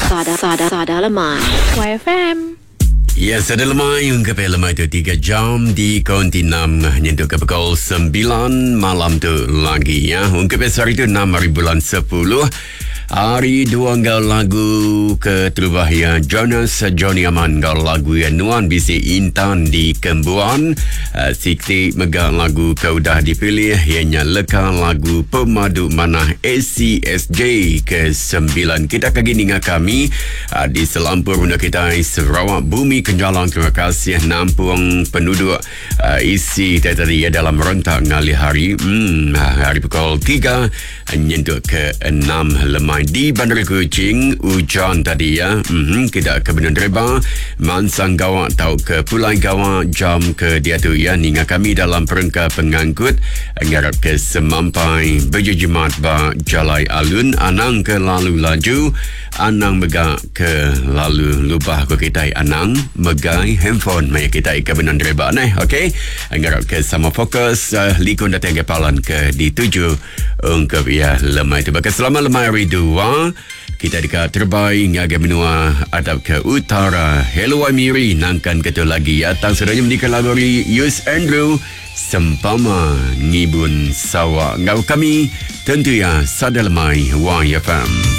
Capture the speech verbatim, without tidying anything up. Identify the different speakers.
Speaker 1: Sada, sada, sada lemai.
Speaker 2: Y F M.
Speaker 3: Ya, sada lemai ungkap lemai tu tiga jam di konti enam nyentuh ke pukul sembilan malam tu lagi ya. Ungkap hari tu enam hari bulan sepuluh. Hari dua ngau lagu ke terubah Jonas Johnny Aman ngau lagu yang Nuan Bisi Intan di Kembuan. uh, Sikti megang lagu kau dah dipilih ianya leka lagu Pemadu Manah S C S J ke sembilan. Kita kagi dengan kami uh, di selampur bunda kita Sarawak Bumi Kenjalang. Terima kasih nampung penduduk uh, isi tadi ya dalam rentak ngali hari hmm, hari pukul tiga nyentuh ke enam lemai di Bandar Kuching. Hujan tadi ya, mm-hmm, kita ke Bendun Reba Mansang Gawak tau ke Pulai Gawak jam ke dia tu ya. Ninga kami dalam perangka pengangkut ngarap ke semampai berjejemat ba Jalai Alun. Anang ke lalu laju, Anang megak ke lalu lubah ke kita Anang megai handphone maya kita ke Bendun Reba neh. Okey, ngarap ke sama fokus uh, likun datang ke palan ke di tujuh ungkap ya lemai tu. Baka selama lemai hari dua kita dekat terbaik ngagai menua adab ke utara. Hello Amiri nangkan ketua lagi atang seranya menikah labori Yus Andrew sempama ngibun sawak ngau kami tentu ya sada lemai Y F M.